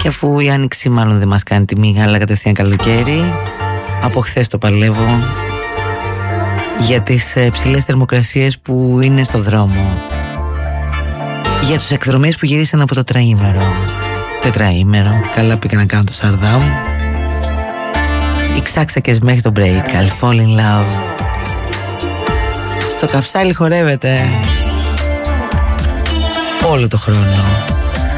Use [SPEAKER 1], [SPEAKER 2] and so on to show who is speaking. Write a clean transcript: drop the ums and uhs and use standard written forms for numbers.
[SPEAKER 1] Και αφού η άνοιξη μάλλον δεν μας κάνει τιμή, αλλά κατευθείαν καλοκαίρι, από χθες το παλεύω για τις ψηλές θερμοκρασίες που είναι στο δρόμο, για τους εκδρομές που γυρίσαν από το τετραήμερο. Καλά πήγα να κάνω το σαρδάμ. Οι ξάξακες μέχρι το break. I'll fall in love. Στο καψάλι χορεύεται όλο το χρόνο.